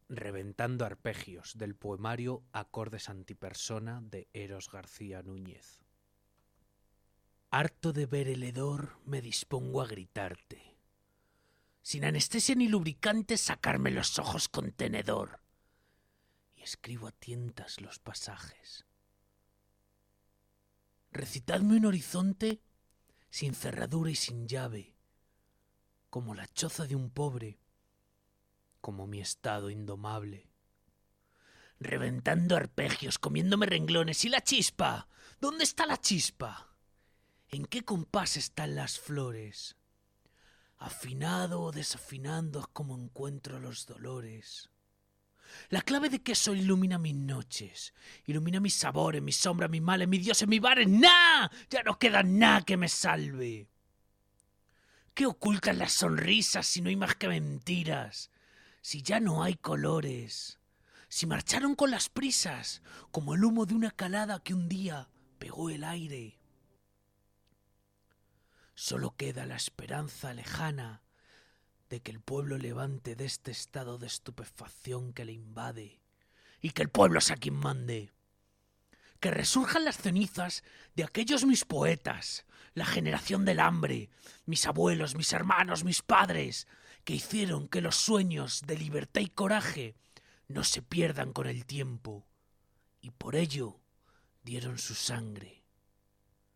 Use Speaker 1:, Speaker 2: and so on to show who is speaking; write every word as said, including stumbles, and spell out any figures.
Speaker 1: Reventando arpegios del poemario Acordes antipersona de Eros García Núñez. Harto de ver el hedor, me dispongo a gritarte. Sin anestesia ni lubricante, sacarme los ojos con tenedor. Y escribo a tientas los pasajes. Recitadme un horizonte sin cerradura y sin llave, como la choza de un pobre, como mi estado indomable. Reventando arpegios, comiéndome renglones. ¿Y la chispa? ¿Dónde está la chispa? ¿En qué compás están las flores? Afinado o desafinando es como encuentro los dolores. La clave de queso ilumina mis noches, ilumina mis sabores, mis sombras, mis males, mis dioses, mis bares. ¡Nah! Ya no queda nada que me salve. ¿Qué ocultan las sonrisas si no hay más que mentiras? Si ya no hay colores, si marcharon con las prisas, como el humo de una calada que un día pegó el aire. Solo queda la esperanza lejana de que el pueblo levante de este estado de estupefacción que le invade, y que el pueblo sea quien mande. Que resurjan las cenizas de aquellos mis poetas, la generación del hambre, mis abuelos, mis hermanos, mis padres, que hicieron que los sueños de libertad y coraje no se pierdan con el tiempo, y por ello dieron su sangre.